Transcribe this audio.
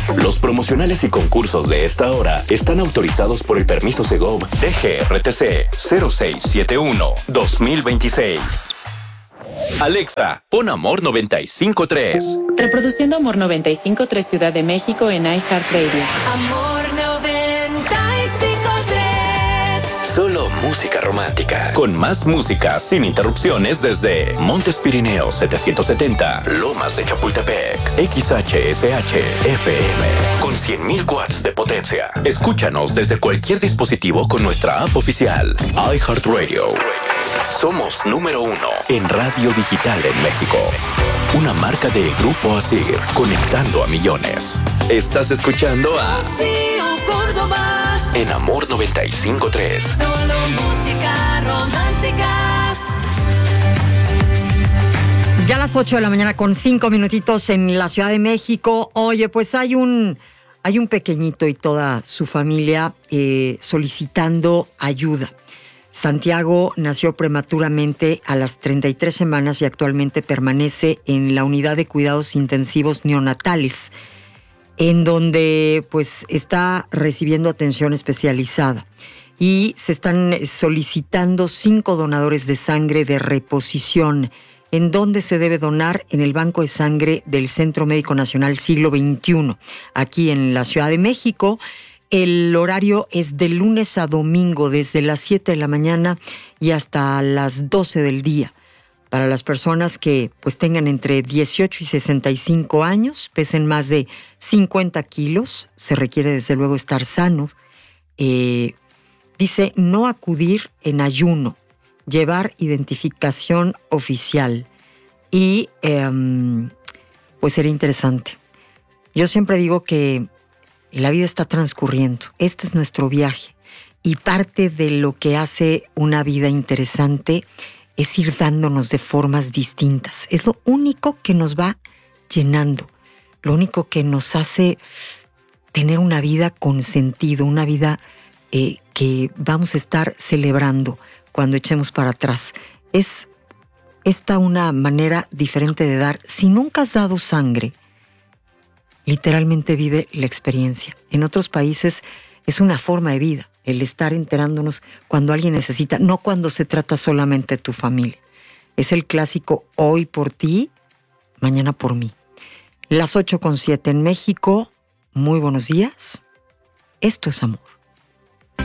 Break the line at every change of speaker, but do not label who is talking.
Los promocionales y concursos de esta hora están autorizados por el permiso Segov DGRTC 0671-2026. Alexa, pon Amor 95.3.
Reproduciendo Amor 95.3 Ciudad de México en iHeartRadio.
Amor 95.3.
Solo música romántica. Con más música sin interrupciones desde Montes Pirineos 770, Lomas de Chapultepec, XHSH FM. Con 100.000 watts de potencia. Escúchanos desde cualquier dispositivo con nuestra app oficial. iHeartRadio. Somos número 1 en radio digital en México. Una marca de Grupo Asir, conectando a millones. Estás escuchando a
Rocío Córdoba
en Amor 95.3.
Solo música romántica.
Ya a las 8 de la mañana con 5 minutitos en la Ciudad de México. Oye, pues hay un pequeñito y toda su familia solicitando ayuda. Santiago nació prematuramente a las 33 semanas y actualmente permanece en la unidad de cuidados intensivos neonatales, en donde pues está recibiendo atención especializada. Y se están solicitando 5 donadores de sangre de reposición. ¿En dónde se debe donar? En el Banco de Sangre del Centro Médico Nacional Siglo XXI, aquí en la Ciudad de México. El horario es de lunes a domingo, desde las 7 de la mañana y hasta las 12 del día. Para las personas que pues tengan entre 18 y 65 años, pesen más de 50 kilos, se requiere desde luego estar sano. Dice no acudir en ayuno, llevar identificación oficial y pues sería interesante. Yo siempre digo que la vida está transcurriendo, este es nuestro viaje y parte de lo que hace una vida interesante es ir dándonos de formas distintas. Es lo único que nos va llenando, lo único que nos hace tener una vida con sentido, una vida que vamos a estar celebrando cuando echemos para atrás. Es esta una manera diferente de dar. Si nunca has dado sangre, literalmente vive la experiencia. En otros países es una forma de vida, el estar enterándonos cuando alguien necesita, no cuando se trata solamente de tu familia. Es el clásico hoy por ti, mañana por mí. Las 8:07 en México. Muy buenos días. Esto es amor.